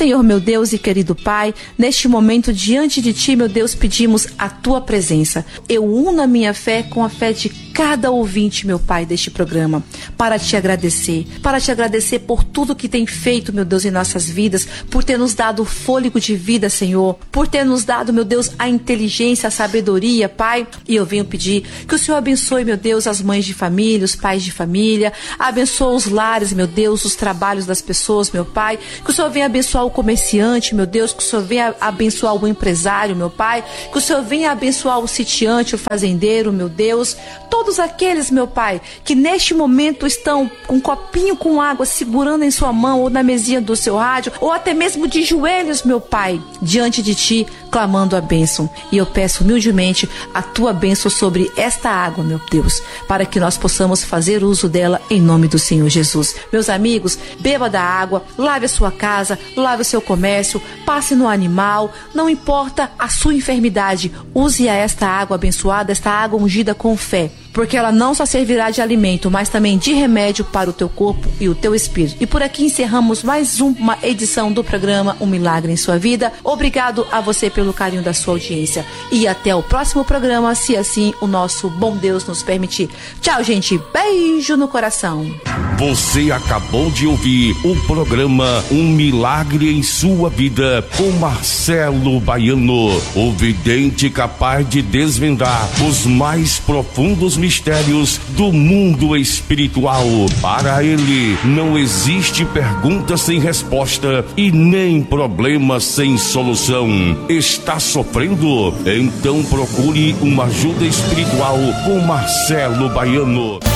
Senhor, meu Deus e querido Pai, neste momento diante de Ti, meu Deus, pedimos a Tua presença. Eu uno a minha fé com a fé de cada ouvinte, meu Pai, deste programa, para Te agradecer por tudo que tem feito, meu Deus, em nossas vidas, por ter nos dado o fôlego de vida, Senhor, por ter nos dado, meu Deus, a inteligência, a sabedoria, Pai. E eu venho pedir que o Senhor abençoe, meu Deus, as mães de família, os pais de família, abençoe os lares, meu Deus, os trabalhos das pessoas, meu Pai, que o Senhor venha abençoar o comerciante, meu Deus, que o Senhor venha abençoar o empresário, meu Pai, que o Senhor venha abençoar o sitiante, o fazendeiro, meu Deus, todos aqueles, meu Pai, que neste momento estão com um copinho com água segurando em sua mão ou na mesinha do seu rádio, ou até mesmo de joelhos, meu Pai, diante de Ti, clamando a bênção. E eu peço humildemente a Tua bênção sobre esta água, meu Deus, para que nós possamos fazer uso dela em nome do Senhor Jesus. Meus amigos, beba da água, lave a sua casa, lave o seu comércio, passe no animal, não importa a sua enfermidade, use esta água abençoada, esta água ungida com fé, porque ela não só servirá de alimento, mas também de remédio para o teu corpo e o teu espírito. E por aqui encerramos mais uma edição do programa Um Milagre em Sua Vida. Obrigado a você pelo carinho da sua audiência. E até o próximo programa, se assim o nosso bom Deus nos permitir. Tchau, gente. Beijo no coração. Você acabou de ouvir o programa Um Milagre em Sua Vida com Marcelo Baiano, o vidente capaz de desvendar os mais profundos mistérios do mundo espiritual. Para ele, não existe pergunta sem resposta e nem problema sem solução. Está sofrendo? Então procure uma ajuda espiritual com Marcelo Baiano.